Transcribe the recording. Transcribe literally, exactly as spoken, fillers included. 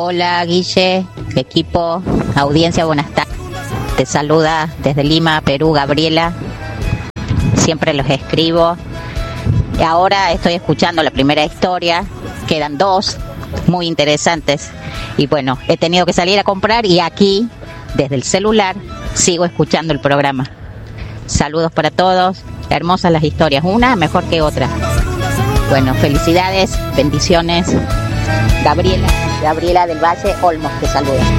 Hola Guille, equipo, audiencia, buenas tardes. Te saluda desde Lima, Perú, Gabriela. Siempre los escribo. Y ahora estoy escuchando la primera historia. Quedan dos muy interesantes. Y bueno, he tenido que salir a comprar y aquí, desde el celular, sigo escuchando el programa. Saludos para todos. Hermosas las historias, una mejor que otra. Bueno, felicidades, bendiciones. Gabriela, Gabriela del Valle Olmos te saluda.